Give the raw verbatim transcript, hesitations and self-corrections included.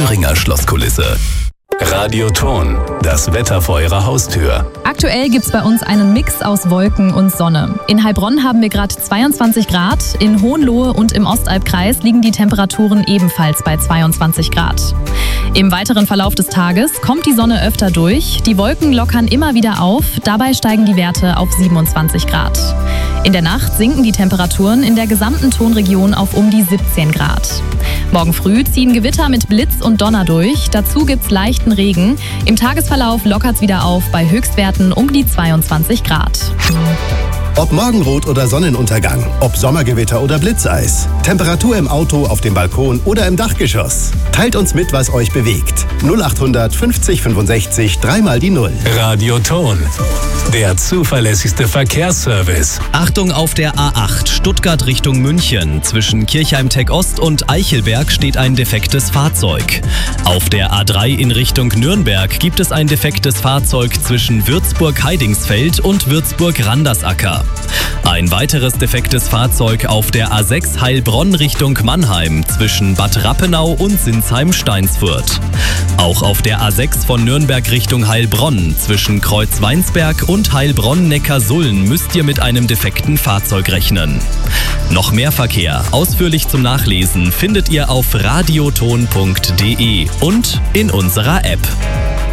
Thüringer Schlosskulisse. Radioton, das Wetter vor Ihrer Haustür. Aktuell gibt's bei uns einen Mix aus Wolken und Sonne. In Heilbronn haben wir gerade zweiundzwanzig Grad, in Hohenlohe und im Ostalbkreis liegen die Temperaturen ebenfalls bei zweiundzwanzig Grad. Im weiteren Verlauf des Tages kommt die Sonne öfter durch, die Wolken lockern immer wieder auf, dabei steigen die Werte auf siebenundzwanzig Grad. In der Nacht sinken die Temperaturen in der gesamten Tonregion auf um die siebzehn Grad. Morgen früh ziehen Gewitter mit Blitz und Donner durch, dazu gibt's leichten Regen. Im Tagesverlauf lockert's wieder auf bei Höchstwerten um die zweiundzwanzig Grad. Ob Morgenrot oder Sonnenuntergang, ob Sommergewitter oder Blitzeis, Temperatur im Auto, auf dem Balkon oder im Dachgeschoss. Teilt uns mit, was euch bewegt. null achthundert fünfzig fünfundsechzig, dreimal die Null. Radioton, der zuverlässigste Verkehrsservice. Achtung auf der A acht, Stuttgart Richtung München. Zwischen Kirchheim-Tech Ost und Eichelberg steht ein defektes Fahrzeug. Auf der A drei in Richtung Nürnberg gibt es ein defektes Fahrzeug zwischen Würzburg-Heidingsfeld und Würzburg-Randersacker. Ein weiteres defektes Fahrzeug auf der A sechs Heilbronn Richtung Mannheim zwischen Bad Rappenau und Sinsheim-Steinsfurt. Auch auf der A sechs von Nürnberg Richtung Heilbronn zwischen Kreuz-Weinsberg und Heilbronn-Neckarsulm müsst ihr mit einem defekten Fahrzeug rechnen. Noch mehr Verkehr, ausführlich zum Nachlesen, findet ihr auf radioton punkt de und in unserer App.